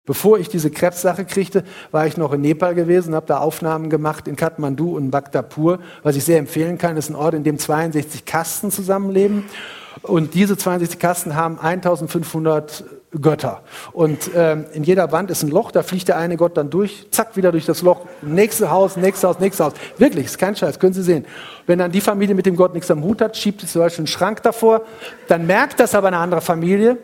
Bevor ich diese Krebssache kriegte, war ich noch in Nepal gewesen, habe da Aufnahmen gemacht in Kathmandu und Bhaktapur, was ich sehr empfehlen kann. Das ist ein Ort, in dem 62 Kasten zusammenleben. Und diese 62 Kasten haben 1500 Götter. Und in jeder Wand ist ein Loch, da fliegt der eine Gott dann durch, zack, wieder durch das Loch, nächstes Haus, nächstes Haus, nächstes Haus. Wirklich, ist kein Scheiß, können Sie sehen. Wenn dann die Familie mit dem Gott nichts am Hut hat, schiebt sie zum Beispiel einen Schrank davor, dann merkt das aber eine andere Familie,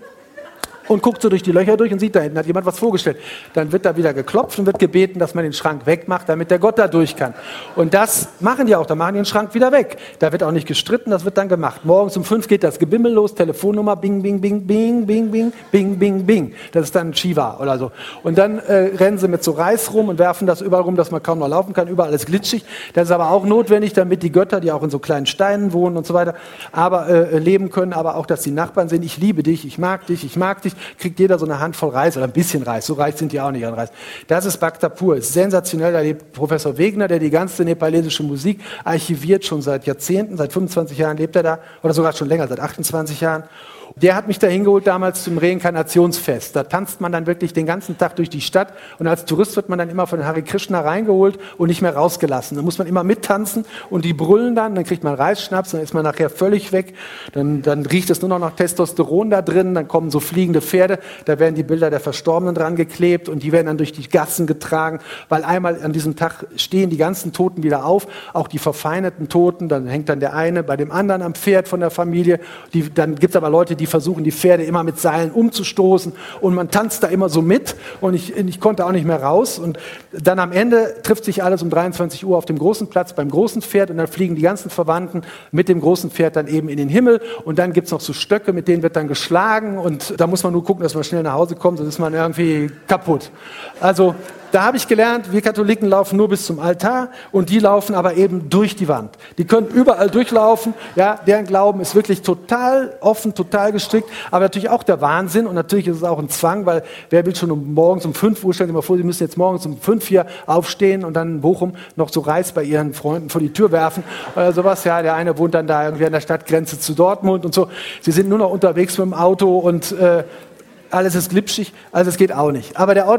und guckt so durch die Löcher durch und sieht, da hinten hat jemand was vorgestellt. Dann wird da wieder geklopft und wird gebeten, dass man den Schrank wegmacht, damit der Gott da durch kann. Und das machen die auch, da machen die den Schrank wieder weg. Da wird auch nicht gestritten, das wird dann gemacht. Morgens um 5 geht das Gebimmel los, Telefonnummer, bing, bing, bing, bing, bing, bing, bing, bing, bing. Das ist dann Shiva oder so. Und dann rennen sie mit so Reis rum und werfen das überall rum, dass man kaum noch laufen kann, überall ist glitschig. Das ist aber auch notwendig, damit die Götter, die auch in so kleinen Steinen wohnen und so weiter, aber leben können, aber auch, dass die Nachbarn sehen, ich liebe dich, ich mag dich, kriegt jeder so eine Handvoll Reis oder ein bisschen Reis. So reich sind die auch nicht an Reis. Das ist Bhaktapur. Ist sensationell. Da lebt Professor Wegner, der die ganze nepalesische Musik archiviert, schon seit Jahrzehnten, seit 25 Jahren lebt er da, oder sogar schon länger, seit 28 Jahren. Der hat mich da hingeholt damals zum Reinkarnationsfest. Da tanzt man dann wirklich den ganzen Tag durch die Stadt und als Tourist wird man dann immer von Hare Krishna reingeholt und nicht mehr rausgelassen. Da muss man immer mittanzen und die brüllen dann kriegt man Reisschnaps, dann ist man nachher völlig weg. Dann riecht es nur noch nach Testosteron da drin, dann kommen so fliegende Pferde, da werden die Bilder der Verstorbenen dran geklebt und die werden dann durch die Gassen getragen, weil einmal an diesem Tag stehen die ganzen Toten wieder auf, auch die verfeinerten Toten, dann hängt dann der eine bei dem anderen am Pferd von der Familie, dann gibt es aber Leute, die versuchen, die Pferde immer mit Seilen umzustoßen und man tanzt da immer so mit und ich konnte auch nicht mehr raus und dann am Ende trifft sich alles um 23 Uhr auf dem großen Platz beim großen Pferd und dann fliegen die ganzen Verwandten mit dem großen Pferd dann eben in den Himmel und dann gibt's noch so Stöcke, mit denen wird dann geschlagen und da muss man nur gucken, dass man schnell nach Hause kommt, sonst ist man irgendwie kaputt. Also da habe ich gelernt, wir Katholiken laufen nur bis zum Altar und die laufen aber eben durch die Wand. Die können überall durchlaufen, ja, deren Glauben ist wirklich total offen, total gestrickt, aber natürlich auch der Wahnsinn und natürlich ist es auch ein Zwang, weil wer will schon morgens um 5 Uhr, stellen Sie mal vor, Sie müssen jetzt morgens um 5 hier aufstehen und dann in Bochum noch so Reis bei Ihren Freunden vor die Tür werfen oder sowas, ja, der eine wohnt dann da irgendwie an der Stadtgrenze zu Dortmund und so. Sie sind nur noch unterwegs mit dem Auto und alles ist glitschig, also es geht auch nicht. Aber der Ort